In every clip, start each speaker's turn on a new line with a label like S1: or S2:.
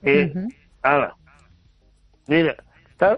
S1: Ala, mira, tal,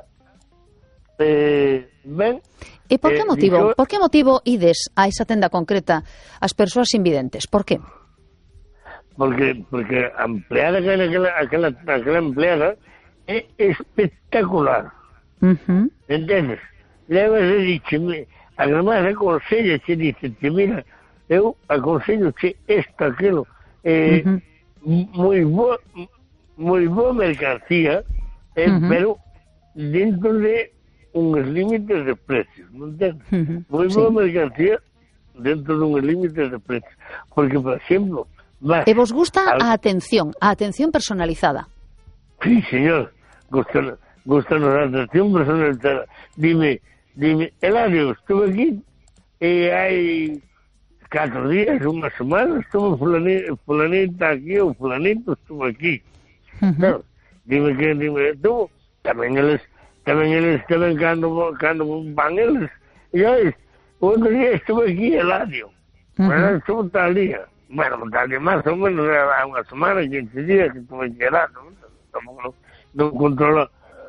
S1: ben...
S2: E por que motivo ides a esa tenda concreta as persoas invidentes? Por que?
S1: Porque a empleada aquela empleada é espectacular. Entendes? Leva e dixe, además aconsella, che dice, mira, eu aconsello che isto, aquilo, moi boa mercancía, pero dentro de uns límites de precios, non entendes? Moi boa mercancía dentro de uns límites de precios. Porque, por exemplo,
S2: e vos gusta a atención personalizada?
S1: Sí, señor, gustanos a atención personalizada. Dime, Eladio, estuve aquí hai 4 días, unha semana, estuve fulanita aquí, ou fulanito estuve aquí. Claro, dime, tú, tamén eles cando van eles, e outro día estuve aquí, Eladio, estuve tal día. Bueno, tal día máis ou menos, era unha semana, 15 días que estuve aquí, Eladio, non controla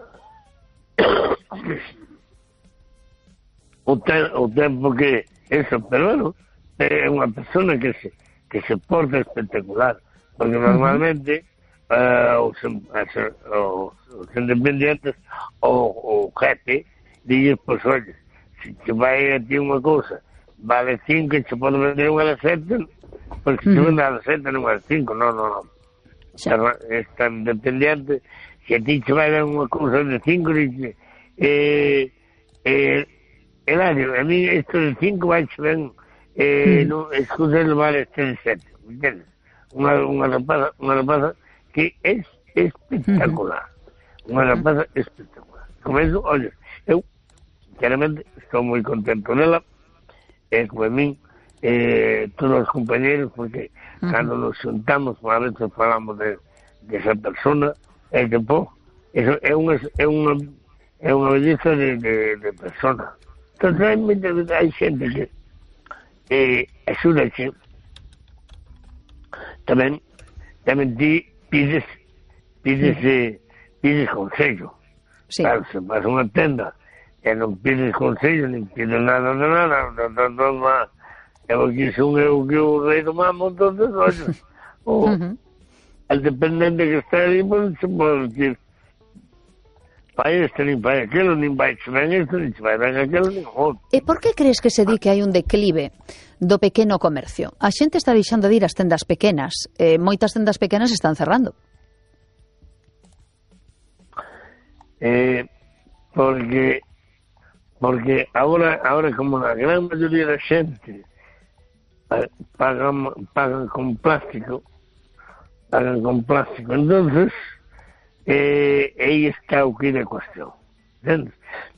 S1: o tempo que eso, pero bueno, é unha persona que se porta espectacular, porque normalmente os independientes o jefe dices, pois, oye, se te vai a ti unha cousa vale 5 e se pode vender unha de 7, porque se vende a de 7 non é 5, non. É tan independiente que a ti te vai dar unha cousa de 5 e dice, Eladio, a mí isto de 5 vai che ben, escudero vale este de 7, entendes? Unha rapaza que é espectacular, unha rapaza espectacular. Como eso, olha, eu, sinceramente, estou moi contento dela, como a min, todos os compañeros, porque cando nos juntamos, a veces falamos de esa persona, é que, pô, eso é unha belleza de persona. Entón, hai xente que axúdache, tamén ti pides consello.
S2: Sí.
S1: Claro, se vas a unha tenda e non pides consello, nin pides nada, eu aquí son eu que o rei do mamo, entonces, oye, el dependente que está ali, pues, se pode decir, vai este, nin vai aquelo, nin vai che ben este, nin che vai ben aquelo, nin outro.
S2: E por que crees que se di que hai un declive do pequeno comercio? A xente está deixando de ir ás tendas pequenas, moitas tendas pequenas están cerrando.
S1: Porque ahora como a gran maioría da xente pagan con plástico, entonces aí está o que é a cuestión, entendes?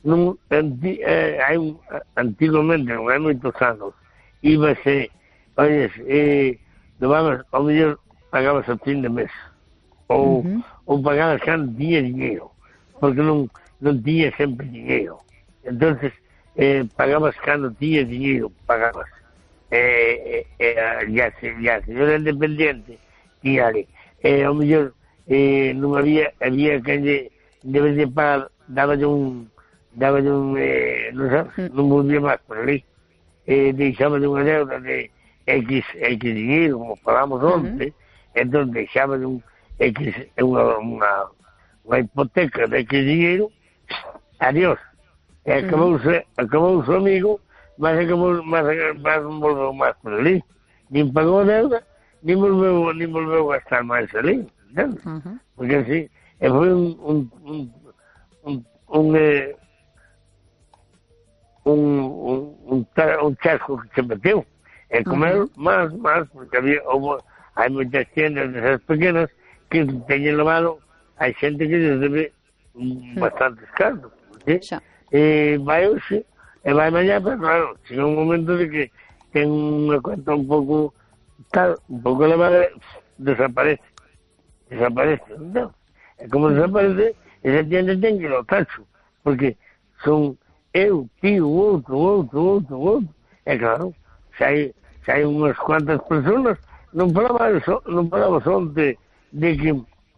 S1: Antigamente, non hai moitos anos, íbase, oyes, ao mellor pagabas a fin de mes, ou pagabas cando tiña dinheiro, porque non tiña sempre dinheiro, entonces pagabas cando tiña dinheiro, pagabas, e a señora independiente tiña ali, ao mellor non había que de vez de pagar, dáballe un non sabes, non volvía máis por ali, deixáballe unha deuda de X dinheiro, como falamos onte, entón deixáballe un X, unha hipoteca de X dinheiro, adiós, e acabou o amigo, mas non volveu máis por ali, nin pagou a deuda, nin volveu a gastar máis ali, entende? Porque así, foi un chasco que se meteu, e comer máis, porque hai moitas tiendas desas pequenas que teñen levado, hai xente que les debe bastantes cartos, vai hoxe, e vai mañá, pero claro, chega un momento de que ten unha cuenta un pouco elevada, desaparece, entón, e como desaparece, esa tienda ten que ir ao tacho, porque son eu, tío, outro, e claro, se hai unhas cuantas personas, non falabas onte de que